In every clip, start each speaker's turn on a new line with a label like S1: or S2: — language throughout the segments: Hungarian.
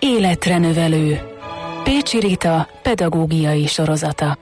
S1: Életre növelő. Pécsi Rita pedagógiai sorozata.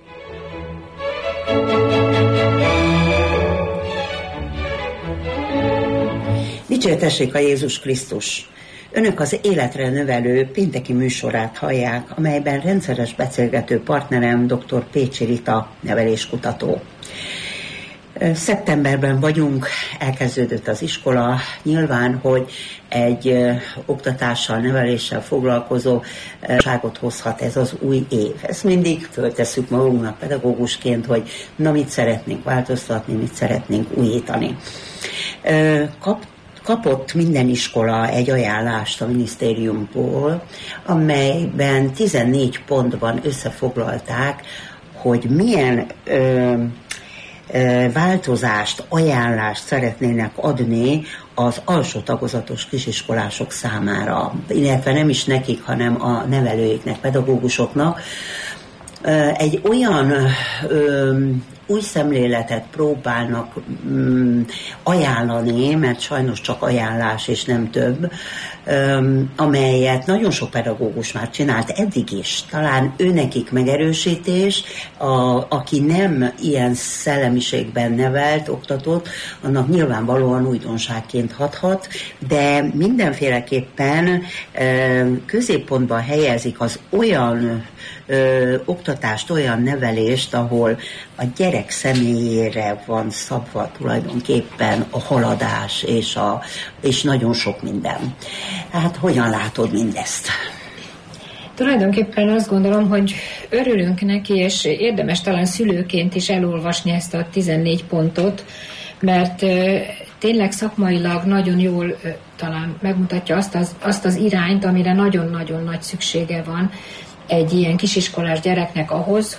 S2: Dicsértessék a Jézus Krisztus! Önök az Életre növelő pénteki műsorát hallják, amelyben rendszeres beszélgető partnerem dr. Pécsi Rita neveléskutató. Szeptemberben vagyunk, elkezdődött az iskola. Nyilván, hogy egy oktatással, neveléssel foglalkozó ságot hozhat ez az új év. Ezt mindig föltesszük magunknak pedagógusként, hogy mit szeretnénk változtatni, mit szeretnénk újítani. Kapott minden iskola egy ajánlást a minisztériumból, amelyben 14 pontban összefoglalták, hogy milyen változást, ajánlást szeretnének adni az alsó tagozatos kisiskolások számára, illetve nem is nekik, hanem a nevelőiknek, pedagógusoknak. Egy olyan új szemléletet próbálnak ajánlani, mert sajnos csak ajánlás és nem több, amelyet nagyon sok pedagógus már csinált eddig is. Talán őnekik megerősítés, aki nem ilyen szellemiségben nevelt, oktatott, annak nyilvánvalóan újdonságként hathat, de mindenféleképpen középpontban helyezik az olyan oktatást, olyan nevelést, ahol a gyerek személyére van szabva tulajdonképpen a haladás és nagyon sok minden. Hát hogyan látod mindezt?
S3: Tulajdonképpen azt gondolom, hogy örülünk neki, és érdemes talán szülőként is elolvasni ezt a 14 pontot, mert tényleg szakmailag nagyon jól talán megmutatja azt az irányt, amire nagyon-nagyon nagy szüksége van egy ilyen kisiskolás gyereknek ahhoz,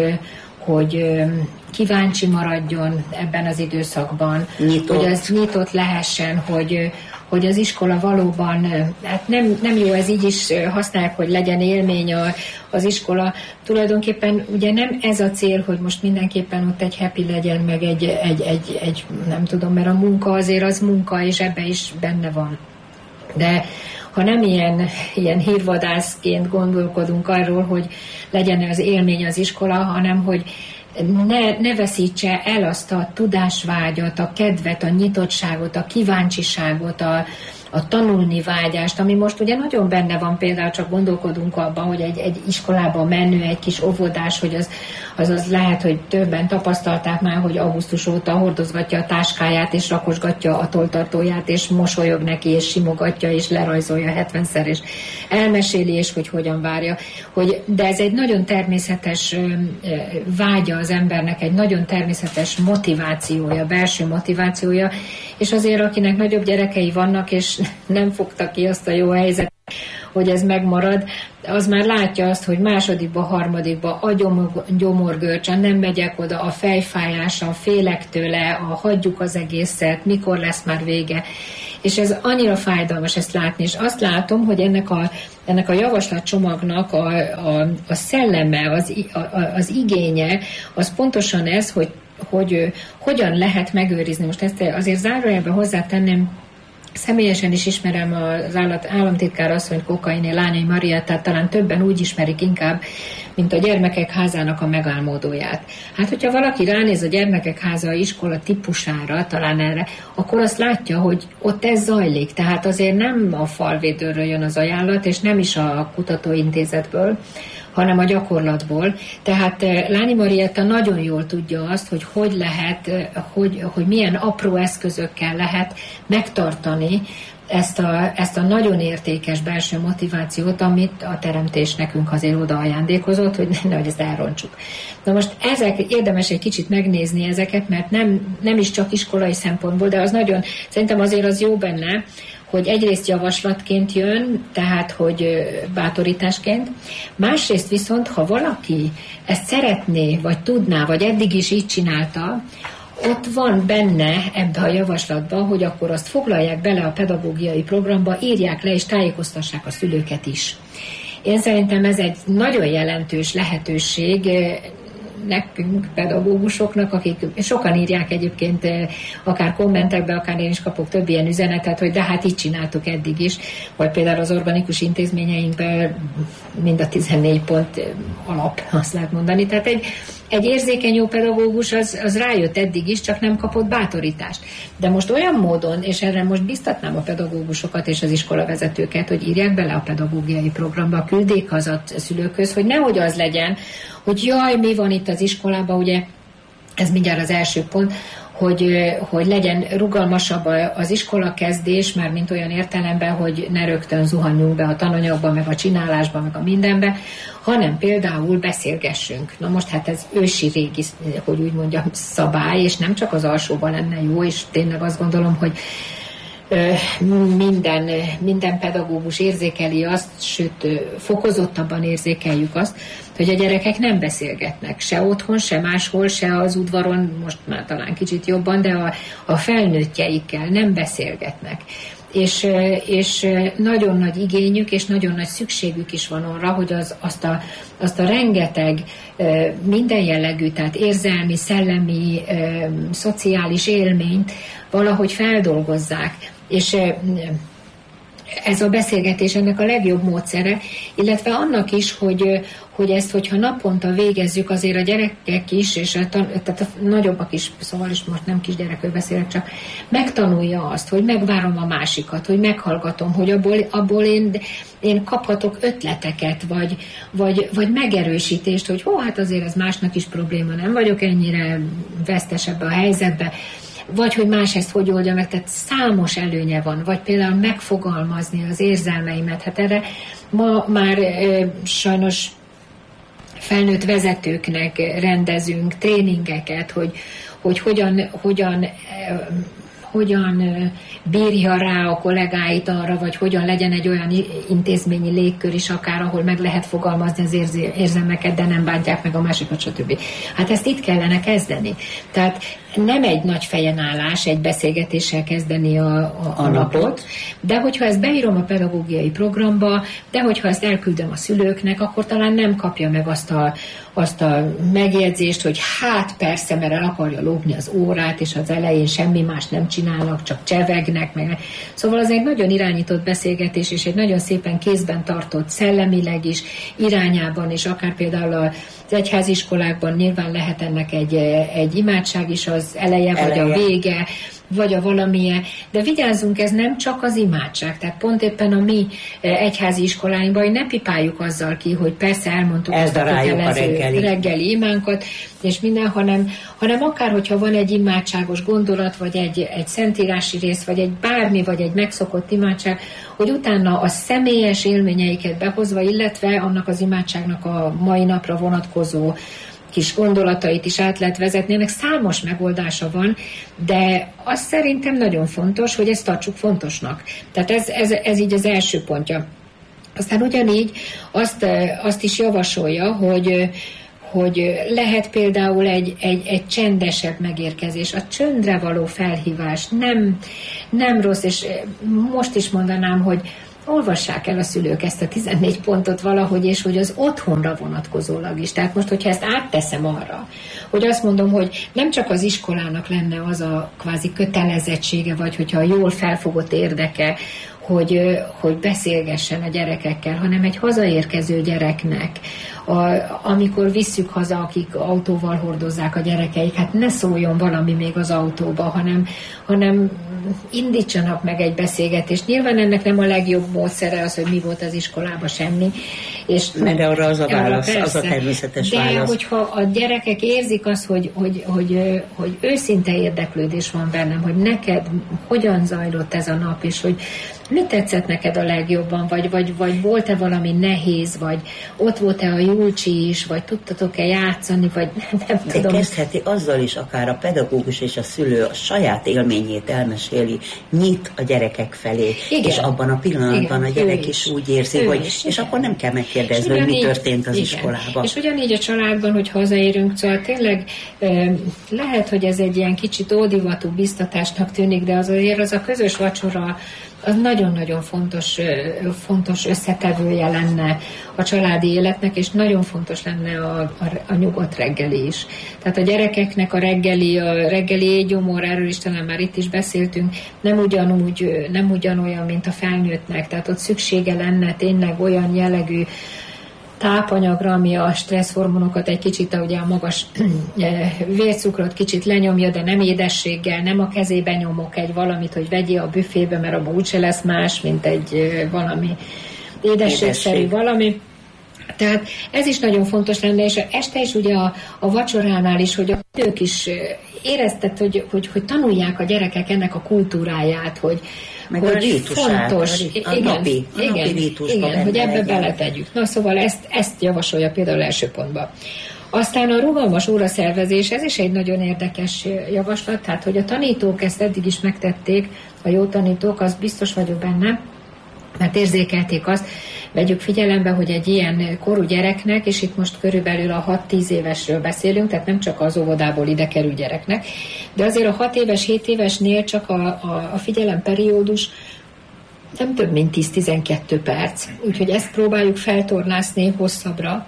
S3: hogy kíváncsi maradjon ebben az időszakban, hogy ez nyitott lehessen, hogy az iskola valóban, hát nem jó, ez így is használják, hogy legyen élmény az iskola. Tulajdonképpen ugye nem ez a cél, hogy most mindenképpen ott egy happy legyen, meg egy nem tudom, mert a munka azért az munka, és ebbe is benne van. De ha nem ilyen hírvadászként gondolkodunk arról, hogy legyen az élmény az iskola, hanem hogy ne veszítse el azt a tudásvágyat, a kedvet, a nyitottságot, a kíváncsiságot, a tanulni vágyást, ami most ugye nagyon benne van, például csak gondolkodunk abban, hogy egy iskolába menő, egy kis óvodás, hogy az lehet, hogy többen tapasztalták már, hogy augusztus óta hordozgatja a táskáját, és rakosgatja a tolltartóját, és mosolyog neki, és simogatja, és lerajzolja 70-szer, és elmeséli, és hogy hogyan várja. De ez egy nagyon természetes vágya az embernek, egy nagyon természetes motivációja, belső motivációja, és azért, akinek nagyobb gyerekei vannak, és nem fogta ki azt a jó helyzetet, hogy ez megmarad, az már látja azt, hogy másodikba, harmadikba a gyomorgörcsen, nem megyek oda, a fejfájása, félek tőle, hagyjuk az egészet, mikor lesz már vége. És ez annyira fájdalmas ezt látni, és azt látom, hogy ennek a javaslatcsomagnak a szelleme, az igénye, az pontosan ez, hogy hogyan lehet megőrizni. Most ezt azért zárójelben hozzátenném, személyesen is ismerem az államtitkár asszonyt, Kokainé Lányai Mariát, tehát talán többen úgy ismerik inkább, mint a Gyermekek Házának a megálmodóját. Hát, hogyha valaki ránéz a Gyermekek Háza iskola típusára, talán erre, akkor azt látja, hogy ott ez zajlik. Tehát azért nem a falvédőről jön az ajánlat, és nem is a kutatóintézetből, hanem a gyakorlatból. Tehát Lányi Marietta nagyon jól tudja azt, hogy lehet, hogy milyen apró eszközökkel lehet megtartani ezt a nagyon értékes belső motivációt, amit a teremtés nekünk azért oda ajándékozott, hogy nehogy ezt elrontsuk. Na most érdemes egy kicsit megnézni ezeket, mert nem is csak iskolai szempontból, de az nagyon, szerintem azért az jó benne, hogy egyrészt javaslatként jön, tehát hogy bátorításként, másrészt viszont, ha valaki ezt szeretné, vagy tudná, vagy eddig is így csinálta, ott van benne ebbe a javaslatba, hogy akkor azt foglalják bele a pedagógiai programba, írják le és tájékoztassák a szülőket is. Én szerintem ez egy nagyon jelentős lehetőség, nekünk, pedagógusoknak, akik sokan írják egyébként, akár kommentekbe, akár én is kapok több ilyen üzenetet, hogy de hát így csináltuk eddig is, vagy például az organikus intézményeinkben mind a 14 pont alap, azt lehet mondani. Tehát egy érzékeny jó pedagógus az rájött eddig is, csak nem kapott bátorítást. De most olyan módon, és erre most biztatnám a pedagógusokat és az iskolavezetőket, hogy írják bele a pedagógiai programba, küldjék haza a szülőkhöz, hogy nehogy az legyen, hogy jaj, mi van itt az iskolában, ugye ez mindjárt az első pont, hogy legyen rugalmasabb az iskolakezdés, már mint olyan értelemben, hogy ne rögtön zuhanjunk be a tananyagba, meg a csinálásba, meg a mindenbe, hanem például beszélgessünk. Na most hát ez ősi régi, hogy úgy mondjam, szabály, és nem csak az alsóban lenne jó, és tényleg azt gondolom, hogy minden pedagógus érzékeli azt, sőt fokozottabban érzékeljük azt, hogy a gyerekek nem beszélgetnek, se otthon, se máshol, se az udvaron, most már talán kicsit jobban, de a felnőttjeikkel nem beszélgetnek. És nagyon nagy igényük, és nagyon nagy szükségük is van arra, hogy azt a rengeteg minden jellegű, tehát érzelmi, szellemi, szociális élményt valahogy feldolgozzák. És ez a beszélgetés ennek a legjobb módszere, illetve annak is, hogy ezt, hogyha naponta végezzük, azért a gyerekek is, és tehát a nagyobbak is, szóval is most nem kisgyerekről beszélek, csak megtanulja azt, hogy megvárom a másikat, hogy meghallgatom, hogy abból én kaphatok ötleteket, vagy megerősítést, hogy hát azért ez másnak is probléma, nem vagyok ennyire vesztes ebbe a helyzetbe, vagy hogy más ezt hogy oldja meg, tehát számos előnye van, vagy például megfogalmazni az érzelmeimet. Hát erre ma már sajnos felnőtt vezetőknek rendezünk tréningeket, hogy hogyan bírja rá a kollégáit arra, vagy hogyan legyen egy olyan intézményi légkör is akár, ahol meg lehet fogalmazni az érzelmeket, de nem bántják meg a másikat, stb. Hát ezt itt kellene kezdeni. Tehát nem egy nagy fejen állás, egy beszélgetéssel kezdeni a napot, de hogyha ezt beírom a pedagógiai programba, de hogyha ezt elküldöm a szülőknek, akkor talán nem kapja meg azt a megjegyzést, hogy hát persze, mert el akarja lopni az órát, és az elején semmi más nem csinálnak, csak csevegnek. Szóval az egy nagyon irányított beszélgetés, és egy nagyon szépen kézben tartott szellemileg is, irányában is, akár például az egyházi iskolákban nyilván lehet ennek egy imádság is az eleje, vagy a vége, vagy a valamilyen, de vigyázzunk, ez nem csak az imádság, tehát pont éppen a mi egyházi iskoláinkban, hogy ne pipáljuk azzal ki, hogy persze elmondtuk azt a kötelező reggeli imánkat, és minden, hanem akár, hogyha van egy imádságos gondolat, vagy egy szentírási rész, vagy egy bármi, vagy egy megszokott imádság, hogy utána a személyes élményeiket behozva, illetve annak az imádságnak a mai napra vonatkozó kis gondolatait is át lehet vezetni, ennek számos megoldása van, de az szerintem nagyon fontos, hogy ezt tartsuk fontosnak. Tehát ez így az első pontja. Aztán ugyanígy azt is javasolja, hogy lehet például egy csendesebb megérkezés, a csöndre való felhívás nem rossz, és most is mondanám, hogy olvassák el a szülők ezt a 14 pontot valahogy, és hogy az otthonra vonatkozólag is. Tehát most, hogyha ezt átteszem arra, hogy azt mondom, hogy nem csak az iskolának lenne az a kvázi kötelezettsége, vagy hogyha jól felfogott érdeke, hogy beszélgessen a gyerekekkel, hanem egy hazaérkező gyereknek, amikor visszük haza, akik autóval hordozzák a gyerekeik, hát ne szóljon valami még az autóba, hanem indítsanak meg egy beszélgetést. Nyilván ennek nem a legjobb módszere az, hogy mi volt az iskolában, semmi.
S2: Mert arra az a válasz, persze, az a természetes válasz.
S3: De hogyha a gyerekek érzik azt, hogy őszinte érdeklődés van bennem, hogy neked hogyan zajlott ez a nap, és hogy mi tetszett neked a legjobban, vagy volt-e valami nehéz, vagy ott volt-e a Julcsi is, vagy tudtatok-e játszani, vagy nem tudom.
S2: De kezdheti azzal is, akár a pedagógus és a szülő a saját élményét elmeséli, nyit a gyerekek felé, igen, és abban a pillanatban igen, a gyerek is úgy érzi, és akkor nem kell megkérdezni, hogy mi történt az iskolában. És
S3: ugyanígy a családban, hogy hazaérünk, szóval tényleg lehet, hogy ez egy ilyen kicsit ódivatú biztatásnak tűnik, de azért az a közös vacsora, az nagyon-nagyon fontos összetevője lenne a családi életnek, és nagyon fontos lenne a nyugodt reggeli is. Tehát a gyerekeknek a reggeli étgyomor, erről is talán már itt is beszéltünk, nem ugyanolyan, mint a felnőttnek. Tehát ott szüksége lenne tényleg olyan jellegű tápanyagra, ami a stresszhormonokat egy kicsit, ugye a magas vércukrot kicsit lenyomja, de nem édességgel, nem a kezébe nyomok egy valamit, hogy vegyél a büfébe, mert abban úgyse lesz más, mint egy valami édességszerű valami. Tehát ez is nagyon fontos lenne, és este is ugye a vacsoránál is, hogy ők is érezted, hogy tanulják a gyerekek ennek a kultúráját, hogy
S2: meg a rítusát,
S3: fontos,
S2: a napi rítusba
S3: igen, hogy ebbe beletegyük. Na szóval ezt javasolja például első pontban. Aztán a rugalmas óraszervezés, ez is egy nagyon érdekes javaslat, tehát hogy a tanítók ezt eddig is megtették, a jó tanítók, az biztos vagyok benne, mert érzékelték azt, vegyük figyelembe, hogy egy ilyen korú gyereknek, és itt most körülbelül a 6-10 évesről beszélünk, tehát nem csak az óvodából ide kerül gyereknek, de azért a 6 éves, 7 évesnél csak a figyelemperiódus nem több, mint 10-12 perc. Úgyhogy ezt próbáljuk feltornászni hosszabbra,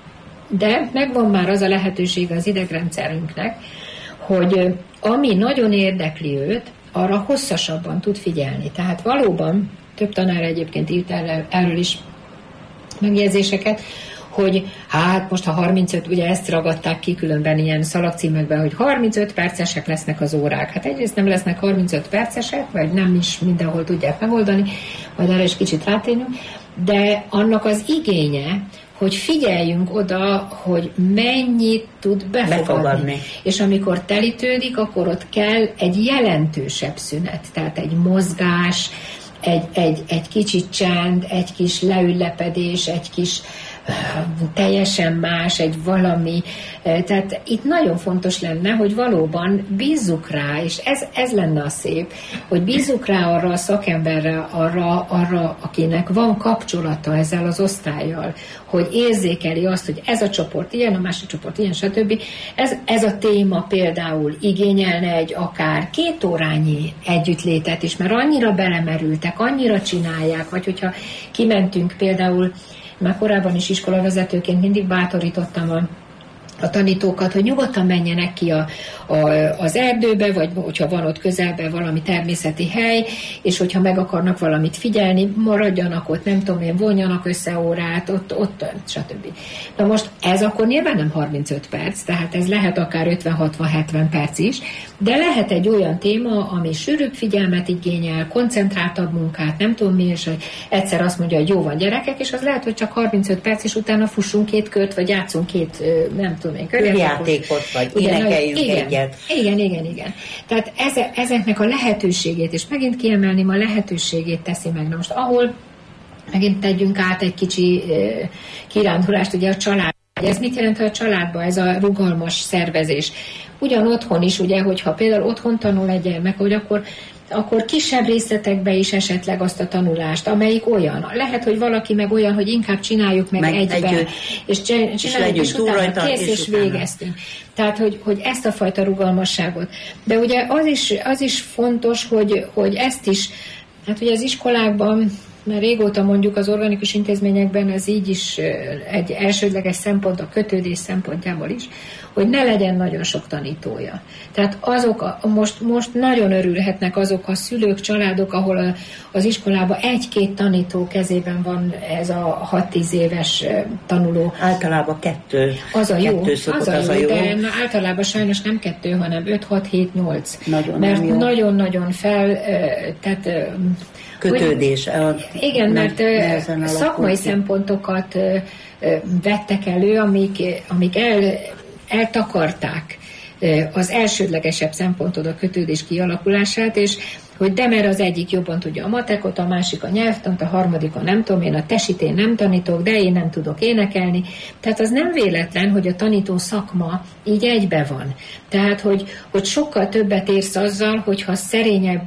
S3: de megvan már az a lehetőség az idegrendszerünknek, hogy ami nagyon érdekli őt, arra hosszasabban tud figyelni. Tehát valóban több tanár egyébként írt erről is megjegyzéseket, hogy hát most ha 35, ugye ezt ragadták ki különben ilyen szalagcímekben, hogy 35 percesek lesznek az órák. Hát egyrészt nem lesznek 35 percesek, vagy nem is mindenhol tudják megoldani, majd erre is kicsit rátérünk, de annak az igénye, hogy figyeljünk oda, hogy mennyit tud befogadni. És amikor telítődik, akkor ott kell egy jelentősebb szünet, tehát egy mozgás, egy kicsit csend, egy kis leülepedés, egy kis teljesen más, egy valami. Tehát itt nagyon fontos lenne, hogy valóban bízzuk rá, és ez lenne a szép, hogy bízzuk rá arra a szakemberre, arra, akinek van kapcsolata ezzel az osztállyal, hogy érzékeli azt, hogy ez a csoport ilyen, a másik csoport ilyen, stb. Ez a téma például igényelne egy akár 2 órányi együttlétet is, mert annyira belemerültek, annyira csinálják, vagy hogyha kimentünk például, már korábban is iskolavezetőként mindig bátorítottam a tanítókat, hogy nyugodtan menjenek ki az erdőbe, vagy hogyha van ott közelben valami természeti hely, és hogyha meg akarnak valamit figyelni, maradjanak ott, nem tudom én, vonjanak össze órát, ott stb. Na most ez akkor nyilván nem 35 perc, tehát ez lehet akár 50-60-70 perc is, de lehet egy olyan téma, ami sűrűbb figyelmet igényel, koncentráltabb munkát, nem tudom mi, és egyszer azt mondja, hogy jó van gyerekek, és az lehet, hogy csak 35 perc, és utána fussunk 2 kört, vagy játszunk 2, nem tudom én,
S2: körjátékot, vagy énekeljünk egyet.
S3: Igen. Tehát ezeknek a lehetőségét, és megint kiemelném, a lehetőségét teszi meg. Na most ahol megint tegyünk át egy kicsi kirándulást, ugye a család. Ez mit jelent, hogy a családban ez a rugalmas szervezés? Ugyan otthon is, ugye, hogyha például otthon tanul egy gyermek, hogy akkor kisebb részletekbe is esetleg azt a tanulást, amelyik olyan. Lehet, hogy valaki meg olyan, hogy inkább csináljuk meg egyben, és csináljuk, és utána kész, és végeztünk. Tehát, hogy ezt a fajta rugalmasságot. De ugye az is fontos, hogy ezt is, hát ugye az iskolákban, mert régóta mondjuk az organikus intézményekben ez így is egy elsődleges szempont a kötődés szempontjából is, hogy ne legyen nagyon sok tanítója. Tehát most nagyon örülhetnek azok a szülők, családok, ahol az iskolában 1-2 tanító kezében van ez a 6-10 éves tanuló.
S2: Általában 2.
S3: Az a jó.
S2: De
S3: általában sajnos nem 2, hanem 5-6-7-8. Mert
S2: jó.
S3: Nagyon-nagyon tehát
S2: kötődés.
S3: Igen, mert szakmai szempontokat vettek elő, amik eltakarták az elsődlegesebb szempontod, a kötődés kialakulását, és hogy de mert az egyik jobban tudja a matekot, a másik a nyelvtant, a harmadik a nem tudom én, a tesit én nem tanítok, de én nem tudok énekelni. Tehát az nem véletlen, hogy a tanító szakma így egybe van. Tehát, hogy sokkal többet érsz azzal, hogyha szerényebb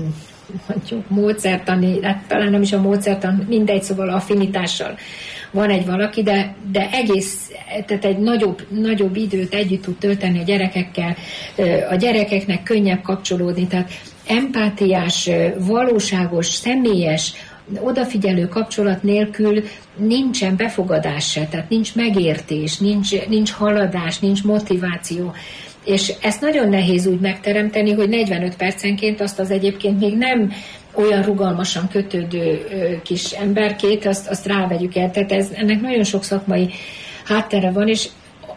S3: mondjuk módszertani, hát talán nem is a módszertan, mindegy, szóval affinitással van egy valaki, de tehát egy nagyobb időt együtt tud tölteni a gyerekekkel, a gyerekeknek könnyebb kapcsolódni, tehát empátiás, valóságos, személyes, odafigyelő kapcsolat nélkül nincsen befogadás se, tehát nincs megértés, nincs haladás, nincs motiváció. És ezt nagyon nehéz úgy megteremteni, hogy 45 percenként azt az egyébként még nem olyan rugalmasan kötődő kis emberkét, azt rávegyük el. Tehát ennek nagyon sok szakmai háttere van, és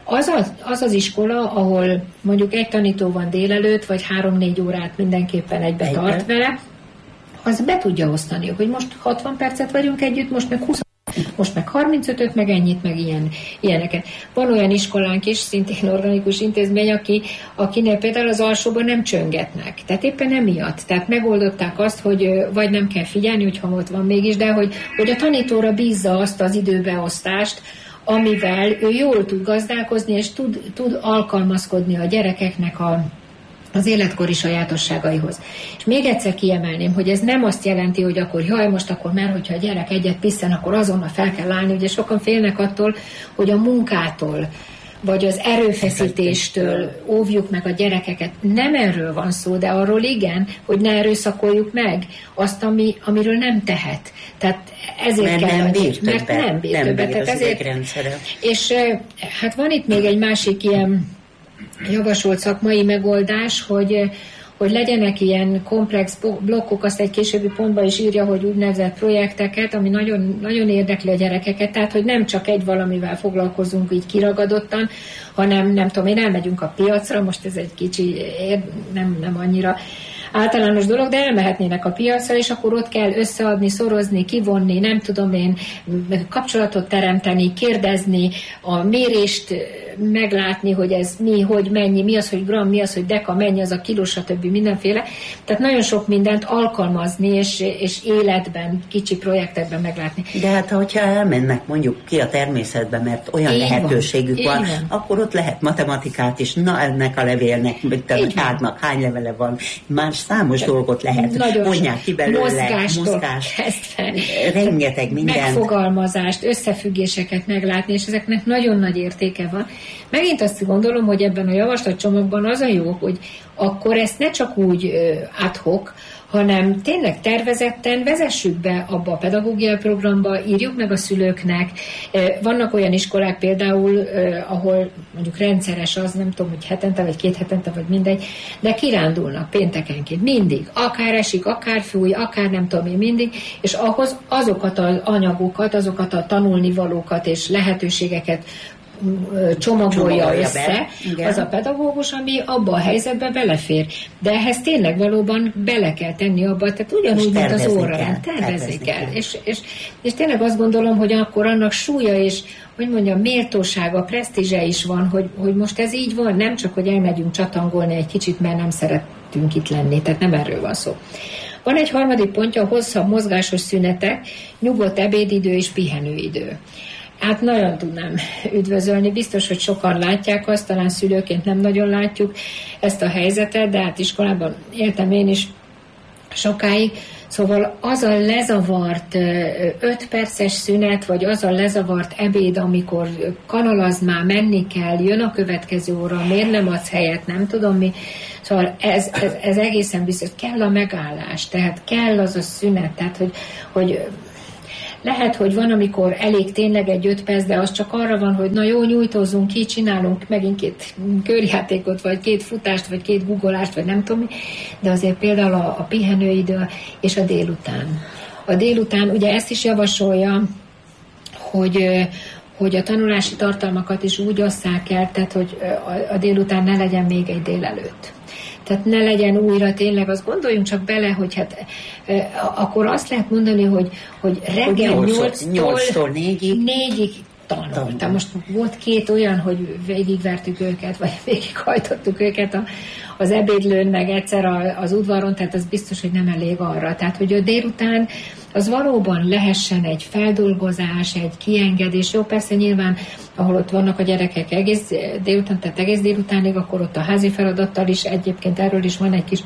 S3: az iskola, ahol mondjuk egy tanító van délelőtt, vagy 3-4 órát mindenképpen egybe tart vele, az be tudja osztani, hogy most 60 percet vagyunk együtt, most meg 20, most meg 35-öt, meg ennyit, meg ilyeneket. Van olyan iskolánk is, szintén organikus intézmény, akinél például az alsóban nem csöngetnek. Tehát éppen emiatt. Tehát megoldották azt, hogy vagy nem kell figyelni, hogyha ott van mégis, de hogy a tanítóra bízza azt az időbeosztást, amivel ő jól tud gazdálkozni, és tud alkalmazkodni a gyerekeknek az életkori sajátosságaihoz. És még egyszer kiemelném, hogy ez nem azt jelenti, hogy akkor most akkor már, hogyha a gyerek egyet pisszen, akkor azonnal fel kell állni. Ugye sokan félnek attól, hogy a munkától, vagy az erőfeszítéstől óvjuk meg a gyerekeket. Nem erről van szó, de arról igen, hogy ne erőszakoljuk meg azt, amiről nem tehet. Tehát ezért
S2: mert
S3: kell,
S2: nem bír többet. Tehát ezért.
S3: És hát van itt még egy másik ilyen javasolt szakmai megoldás, hogy legyenek ilyen komplex blokkok, azt egy későbbi pontban is írja, hogy úgynevezett projekteket, ami nagyon, nagyon érdekli a gyerekeket, tehát hogy nem csak egy valamivel foglalkozunk így kiragadottan, hanem nem tudom, elmegyünk a piacra, most ez egy kicsi, nem annyira általános dolog, de elmehetnének a piacra, és akkor ott kell összeadni, szorozni, kivonni, nem tudom én, kapcsolatot teremteni, kérdezni, a mérést meglátni, hogy ez mi, hogy mennyi, mi az, hogy gram, mi az, hogy deka, mennyi az a kiló, stb. Mindenféle. Tehát nagyon sok mindent alkalmazni, és életben, kicsi projektekben meglátni.
S2: De hát, hogyha elmennek mondjuk ki a természetbe, mert olyan lehetőségük van, akkor ott lehet matematikát is, na ennek a levélnek, a tárnak hány levele van, már számos dolgot lehet, vonják ki belőle, mozgást, rengeteg mindent.
S3: Megfogalmazást, összefüggéseket meglátni, és ezeknek nagyon nagy értéke van. Megint azt gondolom, hogy ebben a javaslatcsomagban az a jó, hogy akkor ezt ne csak úgy ad hoc, hanem tényleg tervezetten vezessük be abba a pedagógiai programba, írjuk meg a szülőknek. Vannak olyan iskolák például, ahol mondjuk rendszeres az, nem tudom, hogy hetente, vagy 2 hetente, vagy mindegy, de kirándulnak péntekenként, mindig. Akár esik, akár fúj, akár nem tudom én mindig, és ahhoz azokat az anyagokat, azokat a tanulnivalókat és lehetőségeket csomagolja össze az a pedagógus, ami abba a helyzetbe belefér. De ehhez tényleg valóban bele kell tenni abba, tehát ugyanúgy, mint az órán. Tervezni kell. És tényleg azt gondolom, hogy akkor annak súlya és, hogy mondjam, méltósága, presztízse is van, hogy most ez így van, nem csak, hogy elmegyünk csatangolni egy kicsit, mert nem szeretünk itt lenni, tehát nem erről van szó. Van egy harmadik pontja, hosszabb mozgásos szünetek, nyugodt ebédidő és pihenőidő. Hát nagyon tudnám üdvözölni, biztos, hogy sokan látják azt, talán szülőként nem nagyon látjuk ezt a helyzetet, de hát iskolában éltem én is sokáig, szóval az a lezavart 5 perces szünet, vagy az a lezavart ebéd, amikor kanalaz már, menni kell, jön a következő óra, miért nem adsz helyet, nem tudom mi, szóval ez egészen biztos, kell a megállás, tehát kell az a szünet, tehát hogy lehet, hogy van, amikor elég tényleg egy 5 perc, de az csak arra van, hogy na jó, nyújtózzunk ki, csinálunk megint 2 körjátékot, vagy 2 futást, vagy 2 guggolást, vagy nem tudom mi, de azért például a pihenőidő és a délután. A délután ugye ezt is javasolja, hogy a tanulási tartalmakat is úgy osszák el, tehát hogy a délután ne legyen még egy délelőtt. Tehát ne legyen újra tényleg, azt gondoljunk csak bele, hogy hát akkor azt lehet mondani, hogy reggel 8-tól 4-ig tanultam. Most volt 2 olyan, hogy végigvertük őket, vagy végighajtottuk őket az ebédlőn, meg egyszer az udvaron, tehát az biztos, hogy nem elég arra. Tehát, hogy a délután az valóban lehessen egy feldolgozás, egy kiengedés. Jó, persze nyilván, ahol ott vannak a gyerekek egész délután, tehát egész délutánig, akkor ott a házi feladattal is, egyébként erről is van egy kis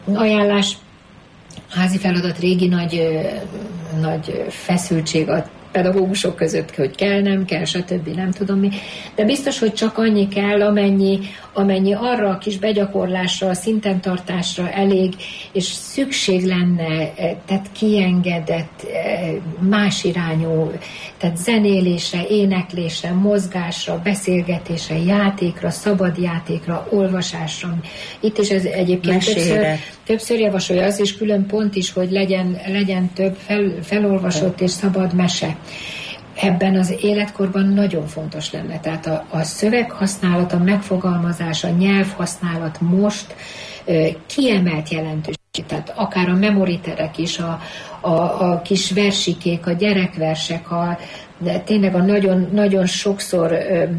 S3: ajánlás. A házi feladat régi nagy feszültség a pedagógusok között, hogy kell, nem kell, stb. Nem tudom mi. De biztos, hogy csak annyi kell, amennyi arra a kis begyakorlásra, a szintentartásra elég, és szükség lenne, tehát kiengedett, más irányú, tehát zenélésre, éneklésre, mozgásra, beszélgetésre, játékra, szabad játékra, olvasásra. Itt is ez egyébként többször javasolja, az is külön pont is, hogy legyen több felolvasott és szabad mese. Ebben az életkorban nagyon fontos lenne. Tehát a szöveghasználat, a megfogalmazás, a nyelvhasználat most kiemelt jelentőség. Tehát akár a memoriterek is, a kis versikék, a gyerekversek, de tényleg a nagyon, nagyon sokszor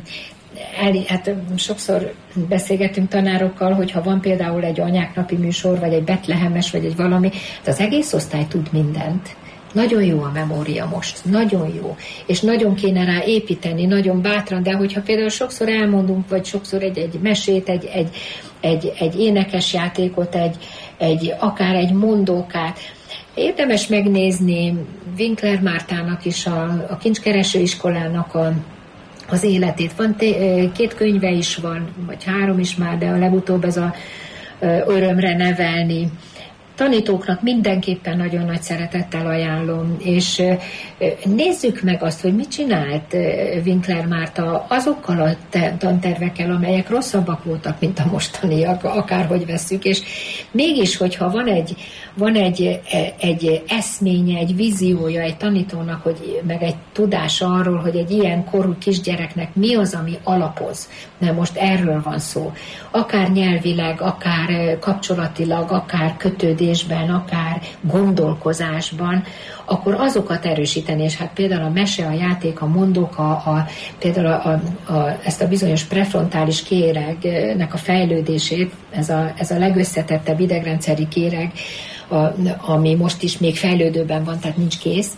S3: sokszor beszélgetünk tanárokkal, hogyha van például egy anyáknapi műsor, vagy egy betlehemes, vagy egy valami, de az egész osztály tud mindent. Nagyon jó a memória most, nagyon jó, és nagyon kéne rá építeni, nagyon bátran, de hogyha például sokszor elmondunk, vagy sokszor egy mesét, egy énekes játékot, akár egy mondókát, érdemes megnézni Winkler Mártának is, a Kincskereső iskolának az életét. Van 2 könyve is van, vagy 3 is már, de a legutóbb ez a Örömre nevelni. Tanítóknak mindenképpen nagyon nagy szeretettel ajánlom, és nézzük meg azt, hogy mit csinált Winkler Márta azokkal a tantervekkel, amelyek rosszabbak voltak, mint a mostaniak, akárhogy vesszük, és mégis, hogyha van egy eszménye, egy víziója egy tanítónak, meg egy tudása arról, hogy egy ilyen korú kisgyereknek mi az, ami alapoz, mert most erről van szó, akár nyelvileg, akár kapcsolatilag, akár kötődésben, akár gondolkozásban, akkor azokat erősíteni, és hát például a mese, a játék, a mondók, például ezt a bizonyos prefrontális kéregnek a fejlődését, ez a legösszetettebb idegrendszeri kéreg, ami most is még fejlődőben van, tehát nincs kész.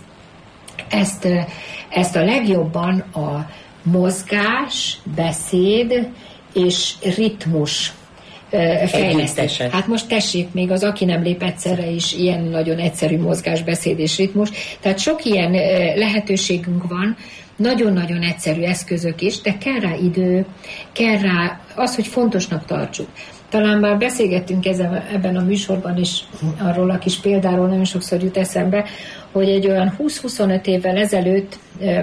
S3: Ezt a legjobban a mozgás, beszéd és ritmus fejlesztés. Hát most tessék, még az, aki nem lép egyszerre is, ilyen nagyon egyszerű mozgás, beszéd és ritmus. Tehát sok ilyen lehetőségünk van, nagyon-nagyon egyszerű eszközök is, de kell rá idő, kell rá az, hogy fontosnak tartsuk. Talán már beszélgettünk ebben a műsorban is arról a kis példáról, nagyon sokszor jut eszembe, hogy egy olyan 20-25 évvel ezelőtt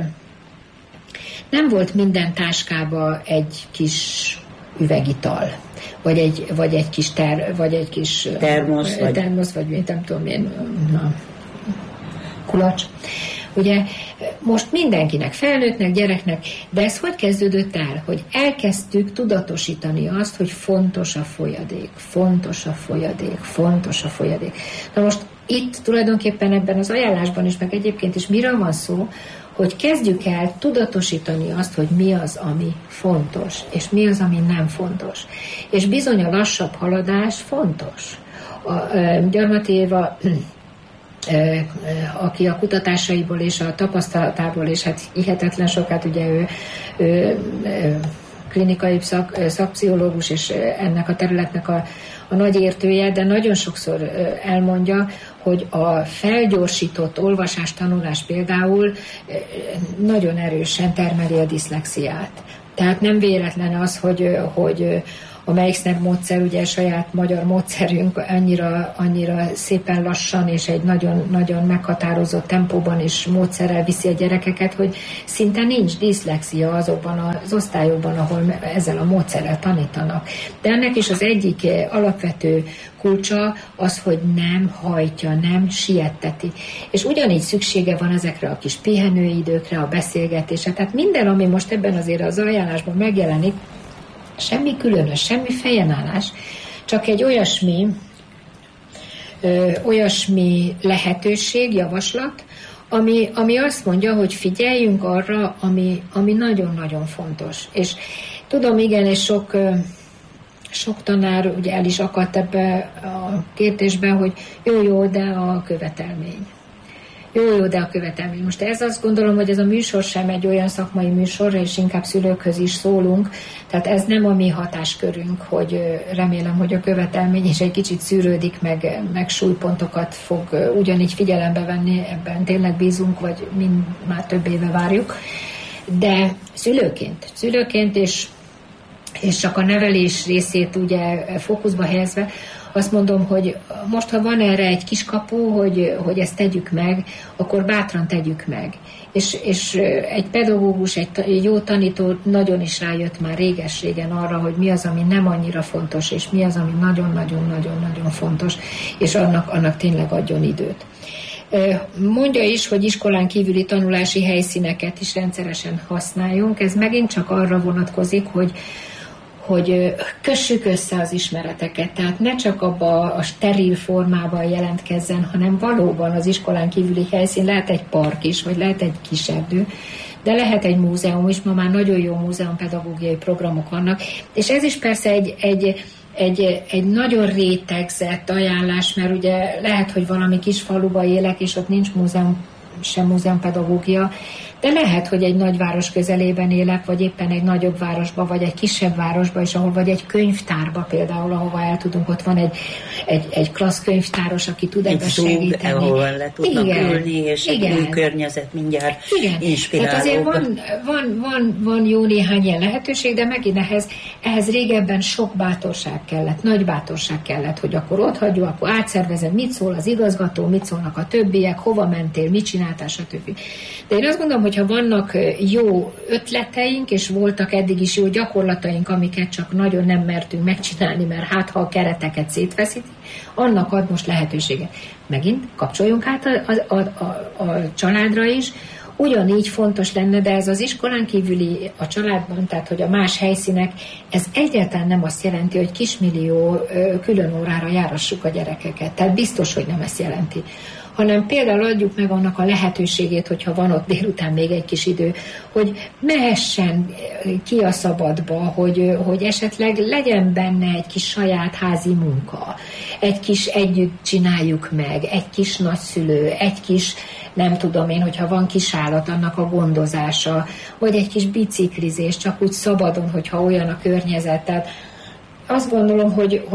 S3: nem volt minden táskába egy kis üvegital, vagy egy kis termosz, vagy nem tudom én, kulacs. Ugye most mindenkinek, felnőttnek, gyereknek, de ez hogy kezdődött el? Hogy elkezdtük tudatosítani azt, hogy fontos a folyadék, fontos a folyadék, fontos a folyadék. Na most itt tulajdonképpen ebben az ajánlásban is, meg egyébként is miről van szó, hogy kezdjük el tudatosítani azt, hogy mi az, ami fontos, és mi az, ami nem fontos. És bizony a lassabb haladás fontos. Gyarmati Éva, aki a kutatásaiból és a tapasztalatából, és hát hihetetlen sokat, ugye ő klinikai szakpszichológus, és ennek a területnek a nagy értője, de nagyon sokszor elmondja, hogy a felgyorsított olvasás-tanulás például nagyon erősen termeli a diszlexiát. Tehát nem véletlen az, hogy a Meixner módszer, ugye saját magyar módszerünk annyira szépen lassan és egy nagyon, nagyon meghatározott tempóban és módszerrel viszi a gyerekeket, hogy szinte nincs diszlexia azokban az osztályokban, ahol ezzel a módszerrel tanítanak. De ennek is az egyik alapvető kulcsa az, hogy nem hajtja, nem sietteti. És ugyanígy szüksége van ezekre a kis pihenőidőkre, a beszélgetésre. Tehát minden, ami most ebben azért az ajánlásban megjelenik, semmi különös, semmi fejenállás, csak egy olyasmi lehetőség, javaslat, ami azt mondja, hogy figyeljünk arra, ami nagyon-nagyon fontos. És tudom, igen, és sok tanár ugye el is akadt ebbe a kérdésbe, hogy jó, de a követelmény. Jó, de a követelmény. Most ez azt gondolom, hogy ez a műsor sem egy olyan szakmai műsor, és inkább szülőkhöz is szólunk. Tehát ez nem a mi hatáskörünk, hogy remélem, hogy a követelmény is egy kicsit szűrődik, meg súlypontokat fog ugyanígy figyelembe venni, ebben tényleg bízunk, vagy mind már több éve várjuk. De szülőként és csak a nevelés részét ugye fókuszba helyezve, azt mondom, hogy most, ha van erre egy kis kapu, hogy ezt tegyük meg, akkor bátran tegyük meg. És egy pedagógus, egy jó tanító nagyon is rájött már réges-régen arra, hogy mi az, ami nem annyira fontos, és mi az, ami nagyon-nagyon-nagyon-nagyon fontos, és annak tényleg adjon időt. Mondja is, hogy iskolán kívüli tanulási helyszíneket is rendszeresen használjunk. Ez megint csak arra vonatkozik, hogy kössük össze az ismereteket, tehát ne csak abba a steril formában jelentkezzen, hanem valóban az iskolán kívüli helyszín lehet egy park is, vagy lehet egy kis erdő, de lehet egy múzeum is, ma már nagyon jó múzeumpedagógiai programok vannak, és ez is persze egy nagyon rétegzett ajánlás, mert ugye lehet, hogy valami kis faluba élek, és ott nincs sem múzeumpedagógia, de lehet, hogy egy nagyváros közelében élek, vagy éppen egy nagyobb városba, vagy egy kisebb városba is, ahol vagy egy könyvtárba például, ahova el tudunk, ott van egy klassz könyvtáros, aki tud ebben segíteni.
S2: Ahol le tudnak ülni, és egy új környezet mindjárt inspirálóbb.
S3: Tehát azért van jó néhány ilyen lehetőség, de megint ehhez régebben sok bátorság kellett, nagy bátorság kellett, hogy akkor ott hagyjuk, akkor átszervezem, mit szól az igazgató, mit szólnak a többiek, hova mentél, mit csináltál, stb. De én azt gondolom, hogyha vannak jó ötleteink, és voltak eddig is jó gyakorlataink, amiket csak nagyon nem mertünk megcsinálni, mert hát ha a kereteket szétveszíti, annak ad most lehetőséget. Megint kapcsoljunk át a családra is. Ugyanígy fontos lenne, de ez az iskolán kívüli a családban, tehát hogy a más helyszínek, ez egyáltalán nem azt jelenti, hogy kismillió külön órára járassuk a gyerekeket. Tehát biztos, hogy nem ezt jelenti. Hanem például adjuk meg annak a lehetőségét, hogyha van ott délután még egy kis idő, hogy mehessen ki a szabadba, hogy esetleg legyen benne egy kis saját házi munka, egy kis együtt csináljuk meg, egy kis nagyszülő, egy kis, nem tudom én, hogyha van kisállat, annak a gondozása, vagy egy kis biciklizés, csak úgy szabadon, hogyha olyan a környezet. Tehát azt gondolom,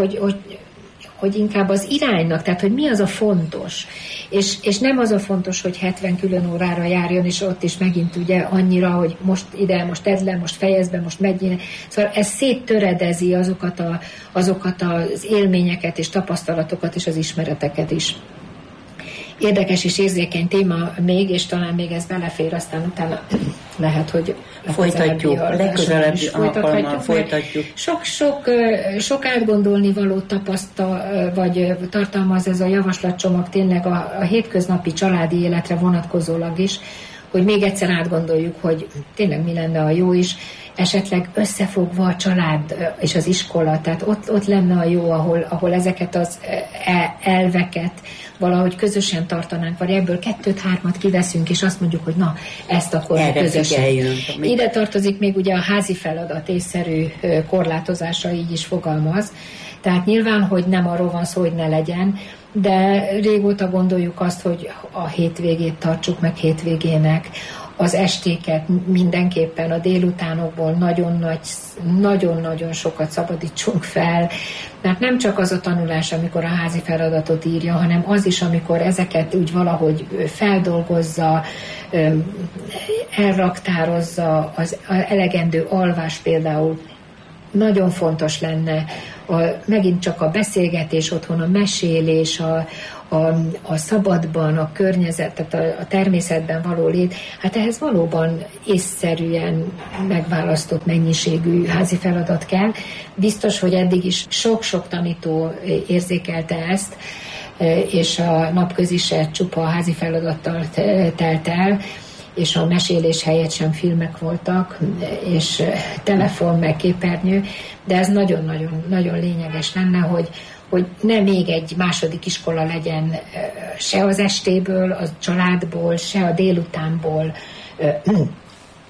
S3: hogy inkább az iránynak, tehát hogy mi az a fontos, és nem az a fontos, hogy 70 külön órára járjon, és ott is megint ugye annyira, hogy most ide, most tedd le, most fejezd be, most megy. Szóval ez széttöredezi azokat az élményeket és tapasztalatokat és az ismereteket is. Érdekes és érzékeny téma még, és talán még ez belefér, aztán utána lehet, hogy
S2: legközelebbi alkalommal folytatjuk.
S3: Sok átgondolni való vagy tartalmaz ez a javaslatcsomag tényleg a hétköznapi családi életre vonatkozólag is, hogy még egyszer átgondoljuk, hogy tényleg mi lenne a jó is, esetleg összefogva a család és az iskola, tehát ott lenne a jó, ahol ezeket az elveket valahogy közösen tartanánk, vagy ebből 2-3 kiveszünk, és azt mondjuk, hogy na, ezt akkor
S2: erre
S3: közösen.
S2: Figyeljünk.
S3: Ide tartozik még ugye a házi feladat észszerű korlátozása, így is fogalmaz. Tehát nyilván, hogy nem arról van szó, hogy ne legyen, de régóta gondoljuk azt, hogy a hétvégét tartsuk meg hétvégének, az estéket mindenképpen a délutánokból nagyon-nagyon sokat szabadítsunk fel, mert nem csak az a tanulás, amikor a házi feladatot írja, hanem az is, amikor ezeket úgy valahogy feldolgozza, elraktározza, az elegendő alvás például nagyon fontos lenne, megint csak a beszélgetés otthon, a mesélés, a szabadban, a környezet, tehát a természetben való lét, hát ehhez valóban észszerűen megválasztott mennyiségű házi feladat kell. Biztos, hogy eddig is sok-sok tanító érzékelte ezt, és a napközi se csupa házi feladattal telt el, és a mesélés helyett sem filmek voltak, és telefon, meg képernyő, de ez nagyon-nagyon lényeges lenne, hogy ne még egy második iskola legyen se az estéből, a családból, se a délutánból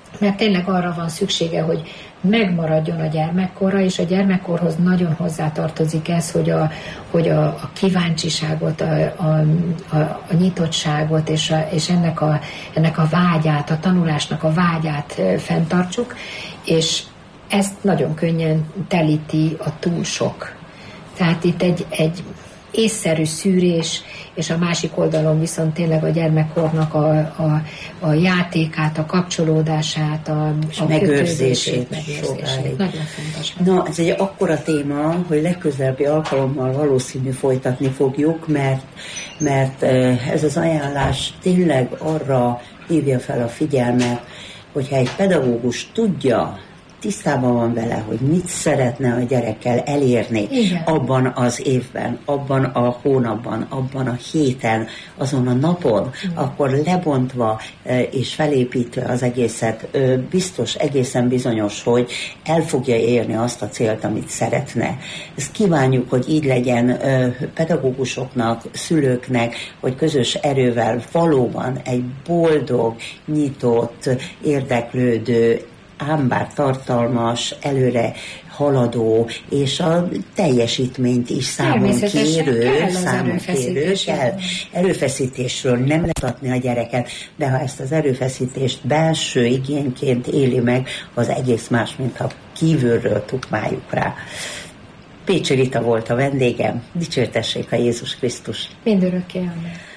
S3: mert tényleg arra van szüksége, hogy megmaradjon a gyermekkora, és a gyermekkorhoz nagyon hozzátartozik ez, hogy a kíváncsiságot, a nyitottságot, és ennek a vágyát, a tanulásnak a vágyát fenntartsuk, és ezt nagyon könnyen telíti a túl sok. Tehát itt egy észszerű szűrés, és a másik oldalon viszont tényleg a gyermekkornak a játékát, a kapcsolódását, a
S2: megőrzését.
S3: Nagyon fontos.
S2: Na, ez egy akkora téma, hogy legközelebbi alkalommal valószínű folytatni fogjuk, mert ez az ajánlás tényleg arra hívja fel a figyelmet, hogyha egy pedagógus tudja, tisztában van vele, hogy mit szeretne a gyerekkel elérni.
S3: Igen.
S2: Abban az évben, abban a hónapban, abban a héten, azon a napon, akkor lebontva és felépítve az egészet, biztos, egészen bizonyos, hogy el fogja érni azt a célt, amit szeretne. Ezt kívánjuk, hogy így legyen pedagógusoknak, szülőknek, hogy közös erővel valóban egy boldog, nyitott, érdeklődő, ám bár tartalmas, előre haladó, és a teljesítményt is számon kérő kell. Erőfeszítésről nem lehet adni a gyereket, de ha ezt az erőfeszítést belső igényként éli meg, az egész más, mintha kívülről tukmáljuk rá. Pécsi Rita volt a vendégem, dicsértessék a Jézus Krisztus.
S3: Mindörökké, amen.